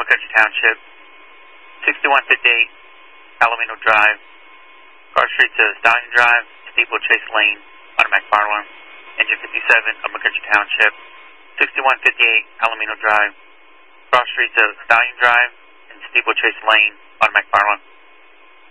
McCutcheon Township, 6158 Palomino Drive, Cross Street to Stallion Drive, Steeplechase Lane on McFarland. Engine 57 of McCutcheon Township, 6158 Palomino Drive, Cross Street to Stallion Drive, and Steeplechase Lane on McFarland.